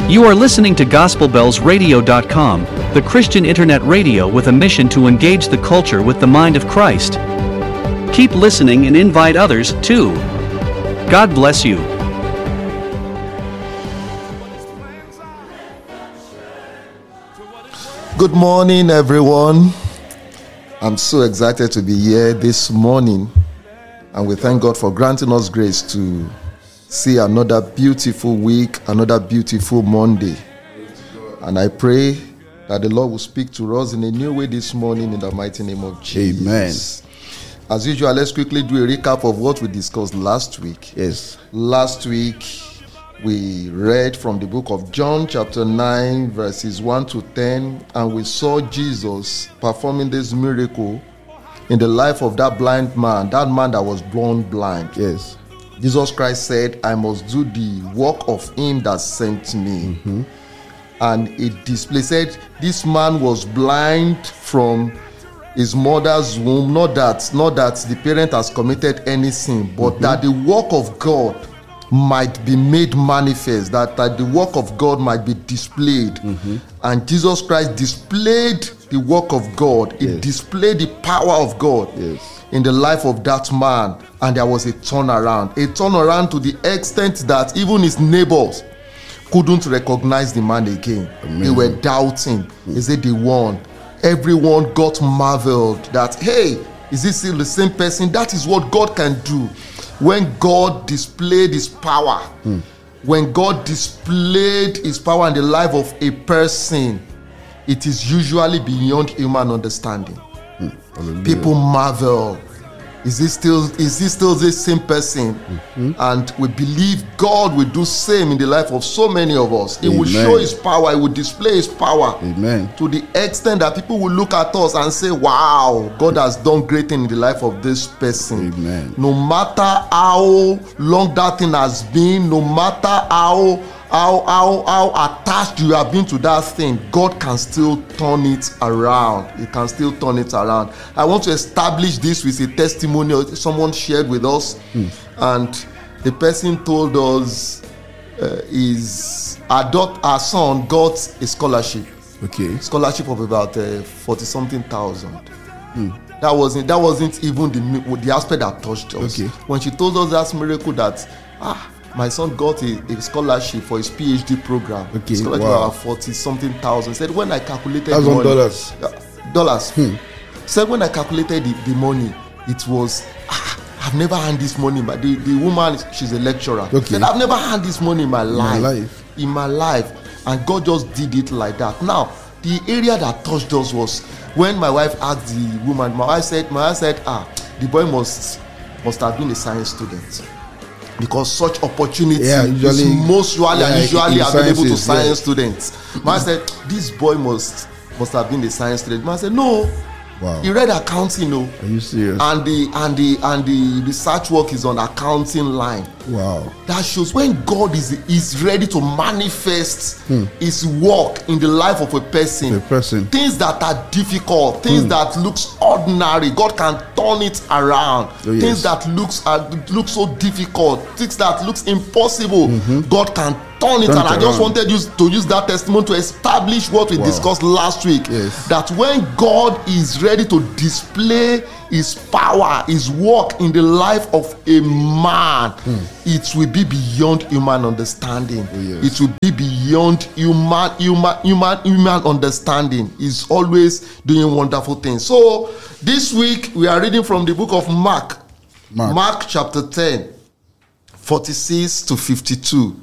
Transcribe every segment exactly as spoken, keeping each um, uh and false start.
You are listening to Gospel Bells Radio dot com, the Christian internet radio with a mission to engage the culture with the mind of Christ. Keep listening and invite others, too. God bless you. Good morning, everyone. I'm so excited to be here this morning, and we thank God for granting us grace to see another beautiful week, another beautiful Monday. And I pray that the Lord will speak to us in a new way this morning in the mighty name of Jesus. Amen. As usual, let's quickly do a recap of what we discussed last week. Yes. Last week, we read from the book of John chapter nine, verses one to ten, and we saw Jesus performing this miracle in the life of that blind man, that man that was born blind. Yes. Jesus Christ said, I must do the work of him that sent me. Mm-hmm. And it displayed, said, this man was blind from his mother's womb. Not that, not that the parent has committed any sin, but mm-hmm. that the work of God might be made manifest, that, that the work of God might be displayed. Mm-hmm. And Jesus Christ displayed the work of God. It yes. displayed the power of God. Yes. In the life of that man, and there was a turnaround. A turnaround to the extent that even his neighbors couldn't recognize the man again. Amen. They were doubting. Mm. Is it the one? Everyone got marveled that, hey, is this still the same person? That is what God can do. When God displayed his power, mm. when God displayed his power in the life of a person, it is usually beyond human understanding. Mm. People marvel. Is this still is this still the same person? Mm-hmm. And we believe God will do same in the life of so many of us. He will show his power, he will display his power. Amen. To the extent that people will look at us and say, wow, God has done great thing in the life of this person. Amen. No matter how long that thing has been, no matter how How, how, how attached you have been to that thing, God can still turn it around. He can still turn it around. I want to establish this with a testimony someone shared with us. Mm. And the person told us uh, his our, daughter, our son got a scholarship. Okay. Scholarship of about uh, forty something thousand. Mm. That wasn't that wasn't even the the aspect that touched us. Okay. When she told us that miracle that ah my son got a, a scholarship for his PhD program. Okay, scholarship wow. about forty something thousand. Said when I calculated thousand the money, dollars. Uh, dollars. Hmm. Said when I calculated the, the money, it was ah, I've never had this money. But the, the woman, she's a lecturer. Okay. Said I've never had this money in my in life. My life. In my life, and God just did it like that. Now, the area that touched us was when my wife asked the woman. My wife said, my wife said, ah, the boy must must have been a science student. Because such opportunity yeah, usually, is most usually, yeah, usually available to science yeah. students. Man said, this boy must must have been a science student. Man said, no. Wow. He read accounting, no. Are you serious? And the and the and the research work is on accounting line. Wow. That shows when God is is ready to manifest hmm. his work in the life of a person. A person. Things that are difficult, things hmm. that looks ordinary, God can turn it around. Oh, yes. Things that looks are look so difficult, things that looks impossible, mm-hmm. God can turn it Turn around. I just wanted you to use that testimony to establish what we wow. discussed last week. Yes. That when God is ready to display his power, his work in the life of a man, mm. it will be beyond human understanding. Oh, yes. It will be beyond human, human, human, human understanding. He's always doing wonderful things. So this week we are reading from the book of Mark, Mark, Mark chapter ten, forty-six to fifty-two.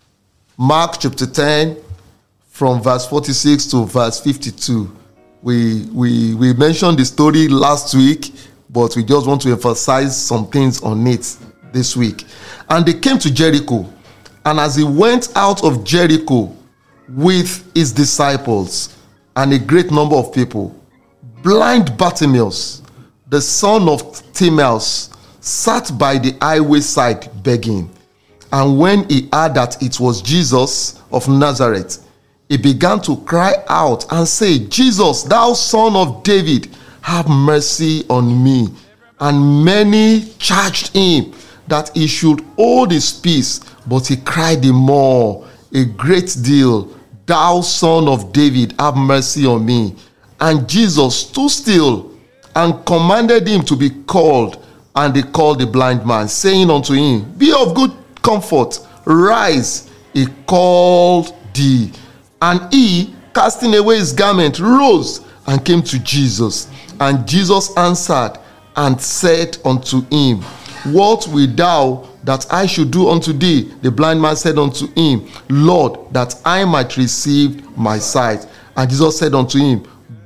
Mark chapter ten, from verse forty-six to verse fifty-two. We, we, we mentioned the story last week, but we just want to emphasize some things on it this week. And they came to Jericho, and as he went out of Jericho with his disciples and a great number of people, blind Bartimaeus, the son of Timaeus, sat by the highway side begging. And when he heard that it was Jesus of Nazareth, he began to cry out and say, Jesus, thou son of David, have mercy on me. And many charged him that he should hold his peace, but he cried the more, a great deal. Thou son of David, have mercy on me. And Jesus stood still and commanded him to be called. And they called the blind man, saying unto him, Be of good comfort, rise. He called thee. And he, casting away his garment, rose and came to Jesus. And Jesus answered and said unto him, What wilt thou that I should do unto thee? The blind man said unto him, Lord, that I might receive my sight. And Jesus said unto him,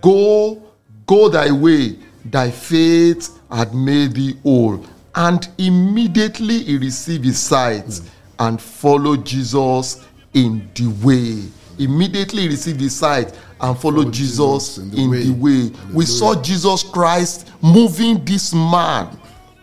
Go, go thy way, thy faith had made thee whole. And immediately he received his sight mm. and followed Jesus in the way. Immediately he received his sight and followed Follow Jesus, Jesus in the in way. The way. We saw Jesus Christ moving this man.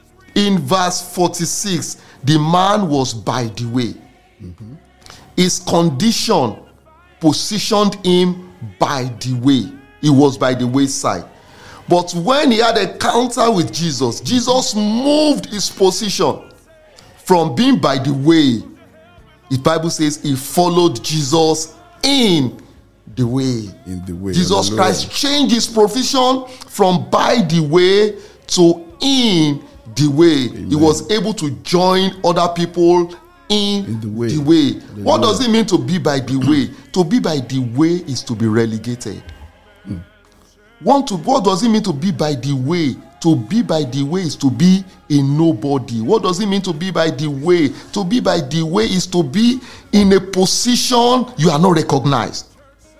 In verse forty-six, the man was by the way. Mm-hmm. His condition positioned him by the way. He was by the wayside. But when he had an encounter with Jesus, Jesus moved his position from being by the way. The Bible says he followed Jesus in the way. In the way. Jesus Christ changed his position from by the way to in the way. Amen. He was able to join other people in, in the way. The way. What does it mean to be by the way? To be by the way is to be relegated. Mm. Want to, what does it mean to be by the way? To be by the way is to be a nobody. What does it mean to be by the way? To be by the way is to be in a position you are not recognized.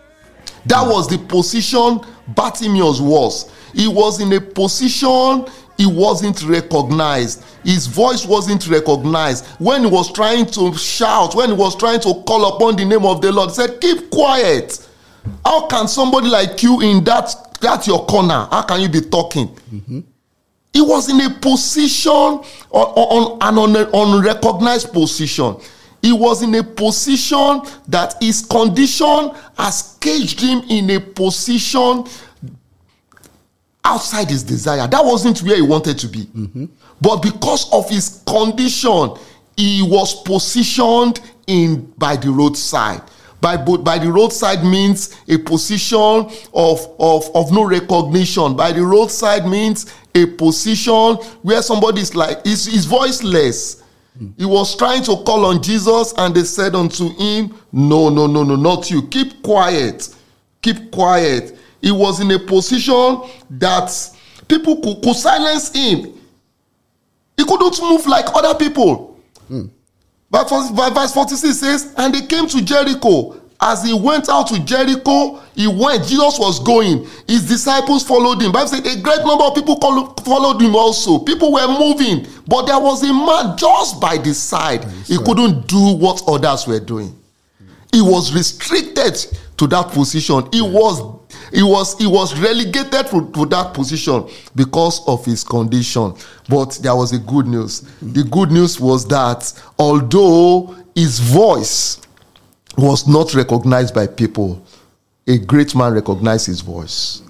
That was the position Bartimaeus was. He was in a position he wasn't recognized. His voice wasn't recognized. When he was trying to shout, when he was trying to call upon the name of the Lord, he said, keep quiet. How can somebody like you in that, that your corner, how can you be talking? Mm-hmm. He was in a position, on, on, on, on an unrecognized position. He was in a position that his condition has caged him in a position outside his desire. That wasn't where he wanted to be. Mm-hmm. But because of his condition, he was positioned in by the roadside. By, by the roadside means a position of, of, of no recognition. By the roadside means a position where somebody is like, is, is voiceless. Mm. He was trying to call on Jesus and they said unto him, no, no, no, no, not you. Keep quiet. Keep quiet. He was in a position that people could, could silence him. He couldn't move like other people. Mm. But verse forty-six says, and they came to Jericho. As he went out to Jericho, he went. Jesus was going. His disciples followed him. Bible said a great number of people followed him also. People were moving. But there was a man just by the side. He couldn't do what others were doing. He was restricted to that position. He was He was, he was relegated to, to that position because of his condition. But there was a good news. The good news was that although his voice was not recognized by people, a great man recognized his voice.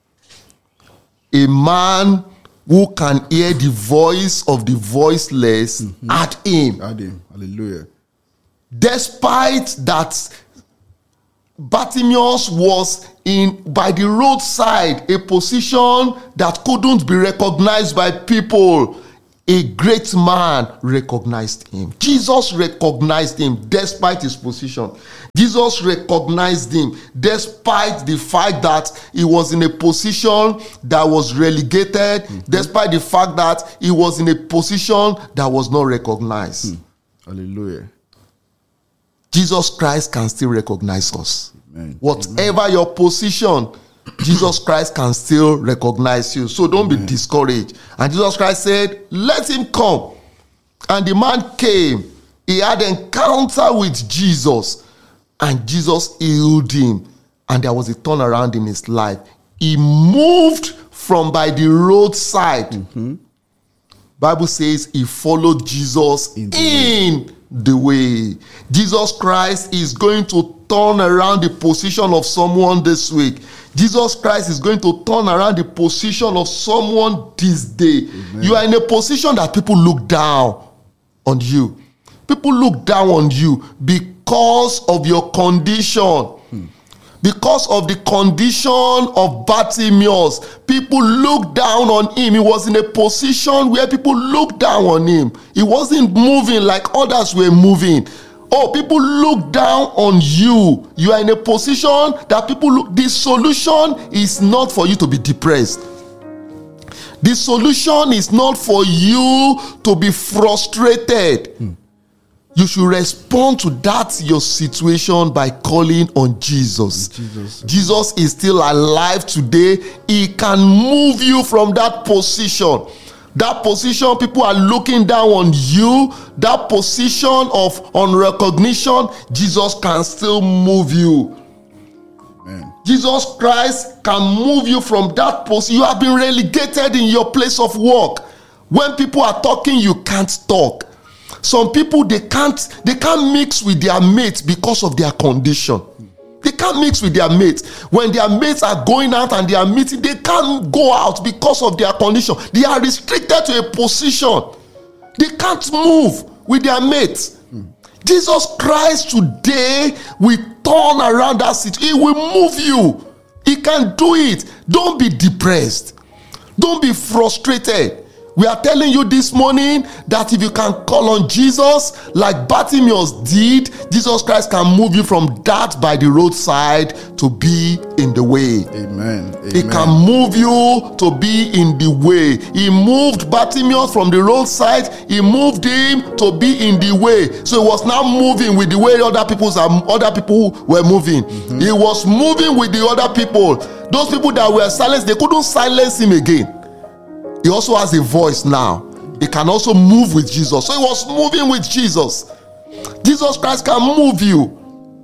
A man who can hear the voice of the voiceless mm-hmm. at him. At him. Hallelujah. Despite that, Bartimaeus was in by the roadside, a position that couldn't be recognized by people. A great man recognized him. Jesus recognized him despite his position. Jesus recognized him despite the fact that he was in a position that was relegated, mm-hmm. despite the fact that he was in a position that was not recognized. Mm. Hallelujah. Jesus Christ can still recognize us. Amen. Whatever Amen. Your position, Jesus Christ can still recognize you. So don't Amen. Be discouraged. And Jesus Christ said, let him come. And the man came. He had an encounter with Jesus. And Jesus healed him. And there was a turnaround in his life. He moved from by the roadside. Mm-hmm. Bible says he followed Jesus in the in way. The way. Jesus Christ is going to turn around the position of someone this week. Jesus Christ is going to turn around the position of someone this day. Amen. You are in a position that people look down on you. People look down on you because because of your condition. Hmm. Because of the condition of Bartimaeus, people looked down on him. He was in a position where people looked down on him. He wasn't moving like others were moving. Oh, people look down on you. You are in a position that people look. The solution is not for you to be depressed. The solution is not for you to be frustrated. Hmm. You should respond to that your situation by calling on Jesus. Jesus. Jesus is still alive today. He can move you from that position. That position, people are looking down on you. That position of unrecognition, Jesus can still move you. Amen. Jesus Christ can move you from that position. You have been relegated in your place of work. When people are talking, you can't talk. Some people, they can't they can't mix with their mates because of their condition. They can't mix with their mates. When their mates are going out and they are meeting, they can't go out because of their condition. They are restricted to a position. They can't move with their mates. Hmm. Jesus Christ today will turn around that situation. He will move you. He can do it. Don't be depressed. Don't be frustrated. We are telling you this morning that if you can call on Jesus like Bartimaeus did, Jesus Christ can move you from that by the roadside to be in the way. Amen. Amen. He can move you to be in the way. He moved Bartimaeus from the roadside. He moved him to be in the way. So he was now moving with the way other people's other people were moving. Mm-hmm. He was moving with the other people. Those people that were silenced, they couldn't silence him again. He also has a voice now. He can also move with Jesus. So he was moving with Jesus. Jesus Christ can move you.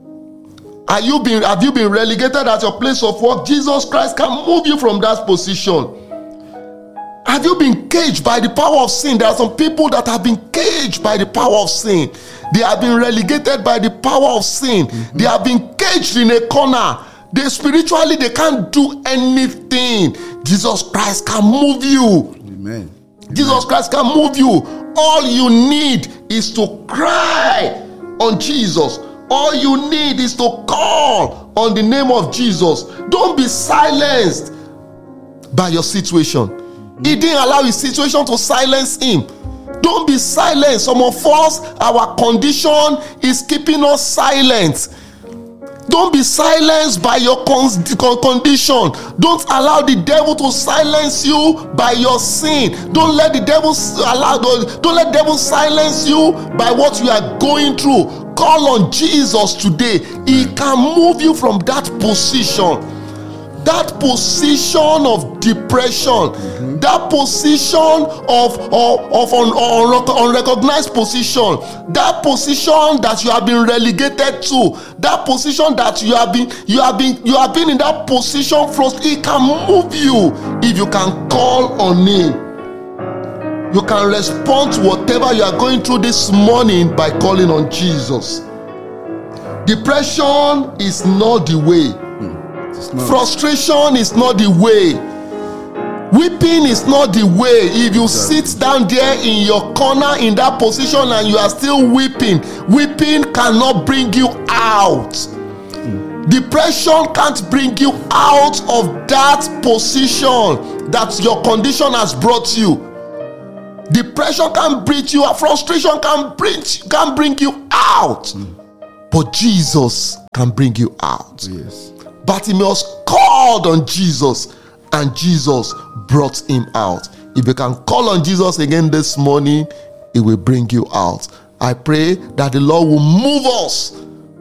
Are you been, have you been relegated at your place of work? Jesus Christ can move you from that position. Have you been caged by the power of sin? There are some people that have been caged by the power of sin. They have been relegated by the power of sin. Mm-hmm. They have been caged in a corner. They spiritually, they can't do anything. Jesus Christ can move you. Amen. Jesus Amen. Christ can move you. All you need is to cry on Jesus. All you need is to call on the name of Jesus. Don't be silenced by your situation. Mm-hmm. He didn't allow his situation to silence him. Don't be silent. Some of us, our condition is keeping us silent. Don't be silenced by your con- condition. Don't allow the devil to silence you by your sin. Don't let the devil allow. Don't let the devil silence you by what you are going through. Call on Jesus today. He can move you from that position. That position of depression, mm-hmm. that position of, of, of un, un, unrecognized position, that position that you have been relegated to, that position that you have been, you have been, you have been in that position first. He can move you if you can call on him. You can respond to whatever you are going through this morning by calling on Jesus. Depression is not the way. Frustration is not the way. Weeping is not the way. If you sit down there in your corner in that position and you are still weeping, weeping cannot bring you out. Mm. Depression can't bring you out of that position that your condition has brought you. Depression can bring you out. Frustration can bring, can bring you out. Mm. But Jesus can bring you out. Yes. Bartimaeus called on Jesus and Jesus brought him out. If you can call on Jesus again this morning, it will bring you out. I pray that the Lord will move us.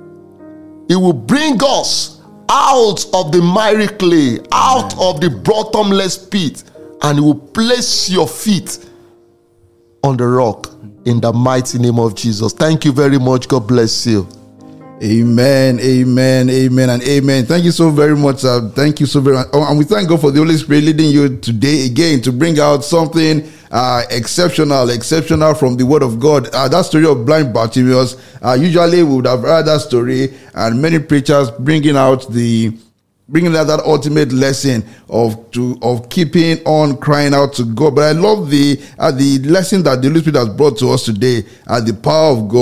It will bring us out of the miry clay, out of the bottomless pit, and it will place your feet on the rock in the mighty name of Jesus. Thank you very much. God bless you. Amen, amen, amen, and amen. Thank you so very much. Uh, thank you so very much. Oh, and we thank God for the Holy Spirit leading you today again to bring out something uh, exceptional, exceptional from the Word of God. Uh, that story of blind Bartimaeus, uh, usually we would have heard that story, and many preachers bringing out the bringing out that ultimate lesson of to of keeping on crying out to God. But I love the uh, the lesson that the Holy Spirit has brought to us today, uh, the power of God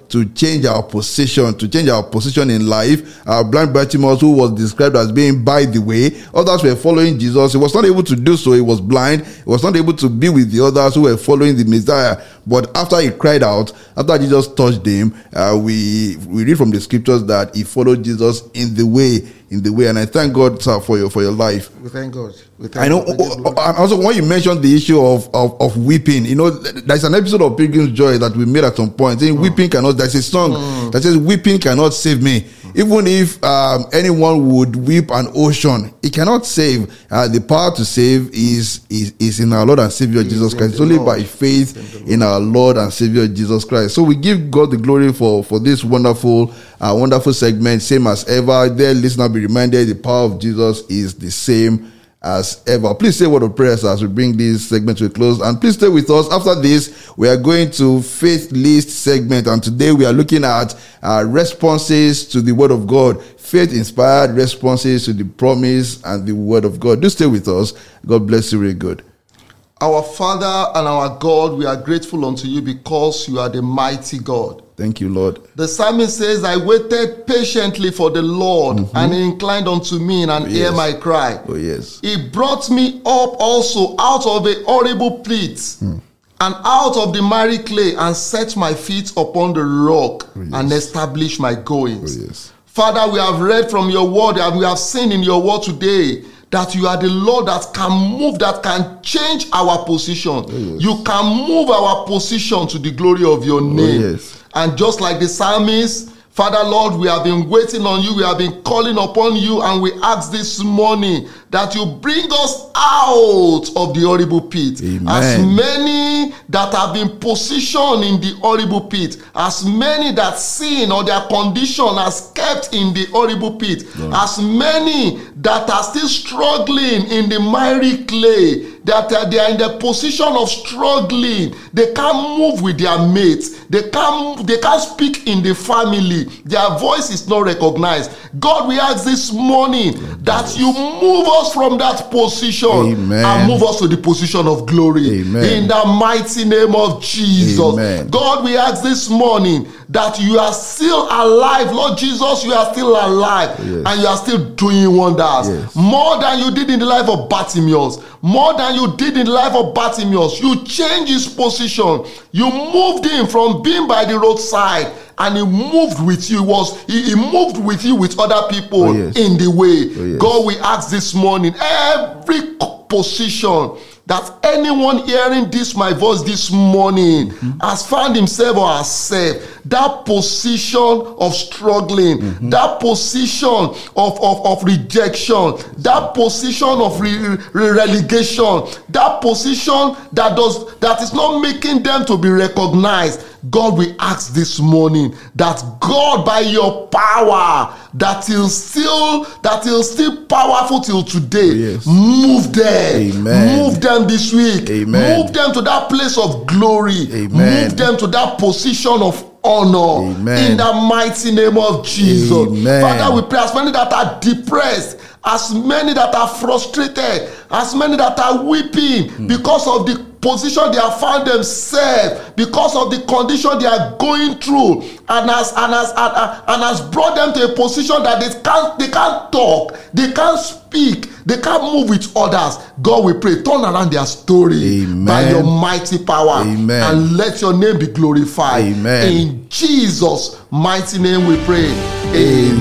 to change our position, to change our position in life. Uh, blind Bartimaeus, who was described as being by the way, others were following Jesus. He was not able to do so. He was blind. He was not able to be with the others who were following the Messiah. But after he cried out, after Jesus touched him, uh, we we read from the scriptures that he followed Jesus in the way, in the way. And I thank God, sir, for your for your life. We thank God. We thank I know. God. Oh, oh, and also, when you mentioned the issue of, of, of weeping, you know, there's an episode of Pilgrim's Joy that we made at some point saying, mm. weeping cannot, there's a song mm. that says, weeping cannot save me. Mm. Even if um, anyone would weep an ocean, it cannot save. Uh, the power to save is, is, is in our Lord and Savior is Jesus Christ. It's only Lord. by faith in, in our Lord and Savior Jesus Christ. So we give God the glory for, for this wonderful, uh, wonderful segment. Same as ever. Dear listener, be reminded the power of Jesus is the same as ever. Please say a word of prayer as we bring this segment to a close, and please stay with us. After this, we are going to Faith List segment, and today we are looking at uh, responses to the Word of God, faith-inspired responses to the promise and the Word of God. Do stay with us. God bless you really good. Our Father and our God, we are grateful unto you because you are the mighty God. Thank you, Lord. The psalmist says, I waited patiently for the Lord, mm-hmm. and he inclined unto me and oh, yes. heard my cry. Oh, yes. He brought me up also out of a horrible pit, mm. and out of the miry clay, and set my feet upon the rock, oh, yes. and established my goings. Oh, yes. Father, we have read from your word, and we have seen in your word today that you are the Lord that can move, that can change our position. Oh, yes. You can move our position to the glory of your name. Oh, yes. And just like the psalmist, Father, Lord, we have been waiting on you. We have been calling upon you. And we ask this morning that you bring us out of the horrible pit. Amen. As many that have been positioned in the horrible pit, as many that sin or their condition has kept in the horrible pit, Lord. As many that are still struggling in the miry clay, that uh, they are in the position of struggling. They can't move with their mates. They can't, they can't speak in the family. Their voice is not recognized. God, we ask this morning that you move us from that position. Amen. And move us to the position of glory. Amen. In the mighty name of Jesus. Amen. God, we ask this morning that you are still alive. Lord Jesus, you are still alive. Yes. And you are still doing wonders. Yes. More than you did in the life of Bartimaeus. More than you did in the life of Bartimaeus. You changed his position. You moved him from being by the roadside, and he moved with you. Was he, he moved with you with other people oh, yes. in the way. Oh, yes. God, we ask this morning, every position that anyone hearing this, my voice this morning, mm-hmm. has found himself or herself, that position of struggling, mm-hmm. that position of, of, of rejection, that position of re, re, relegation, that position that does that is not making them to be recognized. God, we ask this morning that God, by your power, that he'll still that he'll still powerful till today. Yes. Move them. Amen. Move them this week. Amen. Move them to that place of glory. Amen. Move them to that position of honor. Amen. In the mighty name of Jesus. Amen. Father, we pray as many that are depressed, as many that are frustrated, as many that are weeping mm. because of the position they have found themselves, because of the condition they are going through, and has and has and, and has brought them to a position that they can't they can't talk, they can't speak, they can't move with others. God, we pray, turn around their story. Amen. By your mighty power. Amen. And let your name be glorified. Amen. In Jesus' mighty name we pray. Amen.